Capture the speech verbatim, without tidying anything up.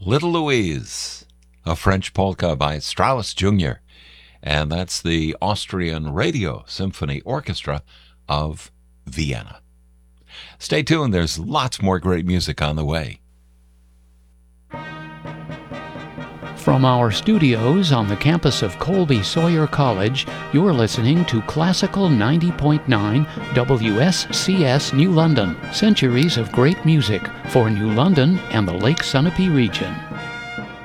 Little Louise, a French polka by Strauss Junior And that's the Austrian Radio Symphony Orchestra of Vienna. Stay tuned, there's lots more great music on the way. From our studios on the campus of Colby Sawyer College, you're listening to Classical ninety point nine W S C S New London, centuries of great music for New London and the Lake Sunapee region.